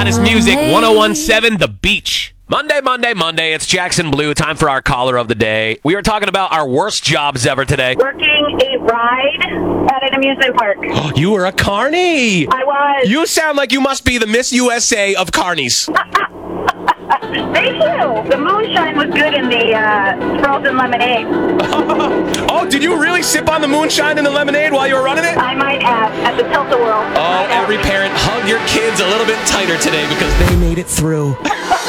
hottest music, 101.7 The Beach. Monday. It's Jackson Blue. Time for our caller of the day. We are talking about our worst jobs ever today. Working a ride at an amusement park. You were a carny. I was. You sound like you must be the Miss USA of carnies. Thank you. The moonshine was good in the frozen lemonade. Oh, did you really sip on the moonshine and the lemonade while you were running it? I might have at the Tilt-A-Whirl. Oh, every parent, hug your kids a little bit tighter today because they made it through.